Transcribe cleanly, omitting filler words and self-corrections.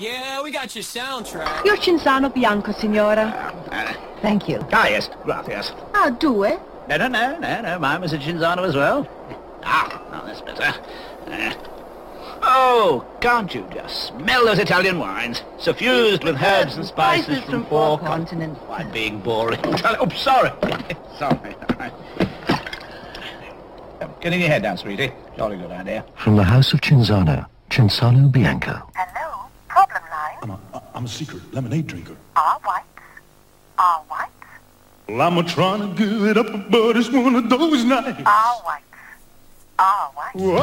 Yeah, we got your soundtrack. Io Cinzano Bianco, signora. Thank you. Ah, yes, gracias. Ah, due? No, mine was a Cinzano as well. Ah, now that's better. Oh, can't you just smell those Italian wines? Suffused with herbs and spices from four continents. Why, being boring. Oh, sorry. Sorry. Getting your head down, sweetie. Jolly good idea. From the House of Cinzano, Cinzano Bianco. Hello, problem line. I'm a secret lemonade drinker. All whites. All whites. Well, I'm trying to give it up, but it's one of those nights. All whites. All whites.